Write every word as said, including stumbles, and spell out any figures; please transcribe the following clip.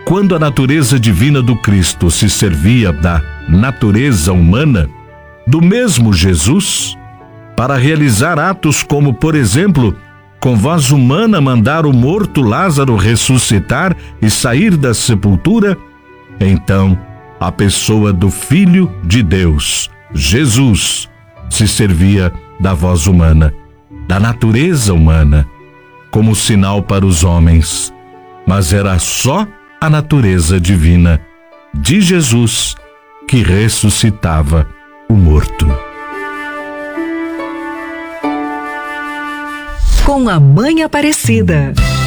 quando a natureza divina do Cristo se servia da natureza humana do mesmo Jesus, para realizar atos como, por exemplo, com voz humana mandar o morto Lázaro ressuscitar e sair da sepultura, então a pessoa do Filho de Deus, Jesus, se servia da voz humana, da natureza humana, como sinal para os homens, mas era só a natureza divina de Jesus que ressuscitava o morto. Com a Mãe Aparecida.